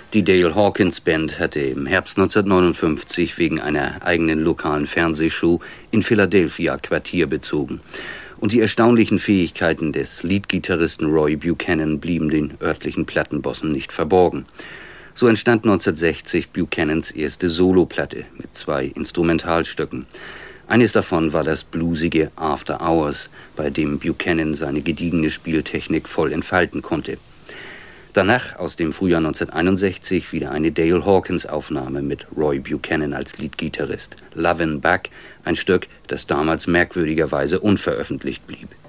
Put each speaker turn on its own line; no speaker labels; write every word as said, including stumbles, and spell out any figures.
Die Dale Hawkins Band hatte im Herbst neunzehnhundertneunundfünfzig wegen einer eigenen lokalen Fernsehshow in Philadelphia Quartier bezogen. Und die erstaunlichen Fähigkeiten des Leadgitarristen Roy Buchanan blieben den örtlichen Plattenbossen nicht verborgen. So entstand neunzehnhundertsechzig Buchanans erste Soloplatte mit zwei Instrumentalstücken. Eines davon war das bluesige After Hours, bei dem Buchanan seine gediegene Spieltechnik voll entfalten konnte. Danach aus dem Frühjahr neunzehnhunderteinundsechzig wieder eine Dale Hawkins-Aufnahme mit Roy Buchanan als Leadgitarrist. Lovin' Back, ein Stück, das damals merkwürdigerweise unveröffentlicht blieb.